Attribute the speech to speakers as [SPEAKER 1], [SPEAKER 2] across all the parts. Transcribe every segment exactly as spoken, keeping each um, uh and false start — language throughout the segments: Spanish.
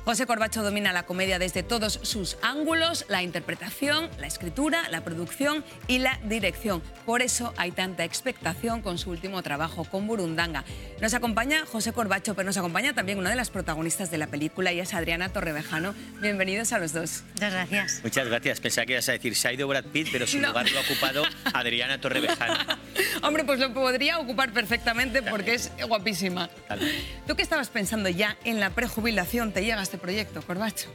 [SPEAKER 1] José Corbacho domina la comedia desde todos sus ángulos, la interpretación, la escritura, la producción y la dirección. Por eso hay tanta expectación con su último trabajo, con Burundanga. Nos acompaña José Corbacho, pero nos acompaña también una de las protagonistas de la película y es Adriana Torrevejano. Bienvenidos a los dos.
[SPEAKER 2] Muchas gracias.
[SPEAKER 3] Muchas gracias. Pensaba que ibas a decir, se ha ido Brad Pitt, pero su
[SPEAKER 1] No.
[SPEAKER 3] lugar lo ha ocupado Adriana Torrevejano.
[SPEAKER 1] Hombre, pues lo podría ocupar perfectamente porque es guapísima.
[SPEAKER 3] Dale.
[SPEAKER 1] ¿Tú qué estabas pensando ya en la prejubilación? ¿Te llega este proyecto, Corbacho?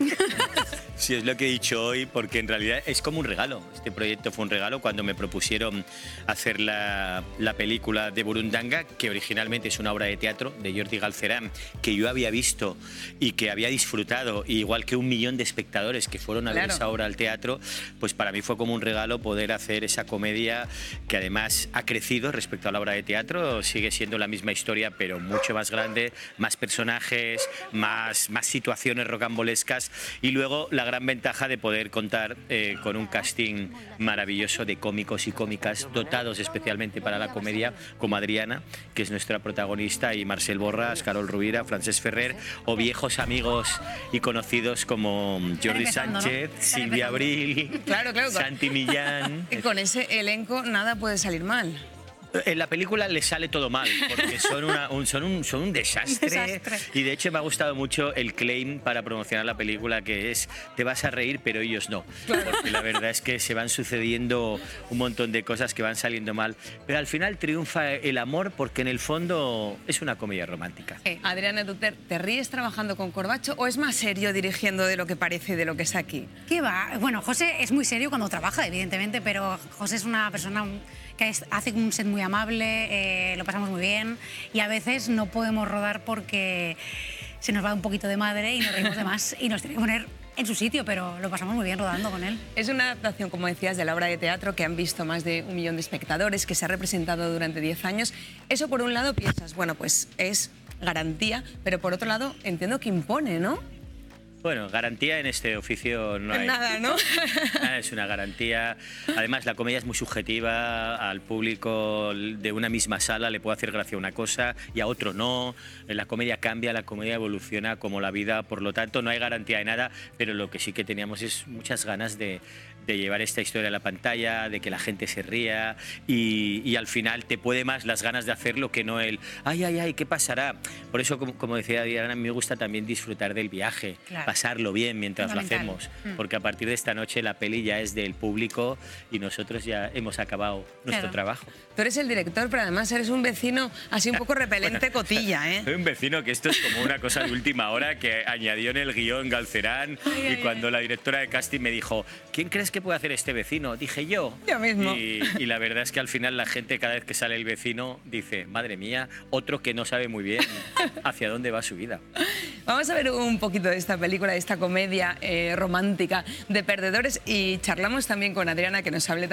[SPEAKER 3] Sí, es lo que he dicho hoy, porque en realidad es como un regalo. Este proyecto fue un regalo cuando me propusieron hacer la, la película de Burundanga, que originalmente es una obra de teatro de Jordi Galcerán, que yo había visto y que había disfrutado, igual que un millón de espectadores que fueron a ver
[SPEAKER 1] Claro.
[SPEAKER 3] esa obra al teatro. Pues para mí fue como un regalo poder hacer esa comedia que además ha crecido respecto a la obra de teatro. Sigue siendo la misma historia, pero mucho más grande, más personajes, más, más situaciones rocambolescas, y luego la gran ventaja de poder contar eh, con un casting maravilloso de cómicos y cómicas dotados especialmente para la comedia, como Adriana, que es nuestra protagonista, y Marcel Borras, Carol Rubira, Francesc Ferrer, o viejos amigos y conocidos como Jordi
[SPEAKER 2] empezando, ¿no?
[SPEAKER 3] Sánchez,
[SPEAKER 2] Están
[SPEAKER 3] Silvia
[SPEAKER 2] empezando.
[SPEAKER 3] Abril,
[SPEAKER 1] Claro, claro.
[SPEAKER 3] Santi Millán.
[SPEAKER 1] Y con ese elenco nada puede salir mal.
[SPEAKER 3] En la película le sale todo mal, porque son, una, un, son, un, son un desastre.
[SPEAKER 2] Desastre.
[SPEAKER 3] Y de hecho me ha gustado mucho el claim para promocionar la película, que es: te vas a reír, pero ellos no. Porque la verdad es que se van sucediendo un montón de cosas que van saliendo mal. Pero al final triunfa el amor, porque en el fondo es una comedia romántica.
[SPEAKER 1] Eh, Adriana, ¿tú te, te ríes trabajando con Corbacho o es más serio dirigiendo de lo que parece, de lo que es aquí?
[SPEAKER 2] ¿Qué va? Bueno, José es muy serio cuando trabaja, evidentemente, pero José es una persona que es- hace un set muy amable, eh, lo pasamos muy bien y a veces no podemos rodar porque se nos va un poquito de madre y nos reímos de más y nos tiene que poner en su sitio, pero lo pasamos muy bien rodando con él.
[SPEAKER 1] Es una adaptación, como decías, de la obra de teatro que han visto más de un millón de espectadores, que se ha representado durante diez años. Eso, por un lado, piensas, bueno, pues es garantía, pero por otro lado, entiendo que impone, ¿no?
[SPEAKER 3] Bueno, garantía en este oficio no hay.
[SPEAKER 1] Nada, ¿no?
[SPEAKER 3] Nada, es una garantía. Además, la comedia es muy subjetiva. Al público de una misma sala le puede hacer gracia una cosa y a otro no. La comedia cambia, la comedia evoluciona como la vida. Por lo tanto, no hay garantía de nada, pero lo que sí que teníamos es muchas ganas de, de llevar esta historia a la pantalla, de que la gente se ría y, y al final te puede más las ganas de hacerlo que no el ay, ay, ay, ¿qué pasará? Por eso, como, como decía Diana, a mí me gusta también disfrutar del viaje.
[SPEAKER 2] Claro.
[SPEAKER 3] Pasarlo bien mientras lo
[SPEAKER 2] Fundamental.
[SPEAKER 3] hacemos,
[SPEAKER 2] Mm.
[SPEAKER 3] porque a partir de esta noche la peli ya es del público y nosotros ya hemos acabado nuestro
[SPEAKER 2] Claro.
[SPEAKER 3] trabajo.
[SPEAKER 1] Tú eres el director, pero además eres un vecino así un poco repelente, cotilla, ¿eh?
[SPEAKER 3] Soy un vecino que esto es como una cosa de última hora que añadió en el guión Galcerán, y cuando la directora de casting me dijo, ¿quién crees que puede hacer este vecino? Dije yo.
[SPEAKER 1] Yo mismo.
[SPEAKER 3] Y, y la verdad es que al final la gente, cada vez que sale el vecino, dice, madre mía, otro que no sabe muy bien hacia dónde va su vida.
[SPEAKER 1] Vamos a ver un poquito de esta película, de esta comedia eh, romántica de perdedores, y charlamos también con Adriana, que nos hable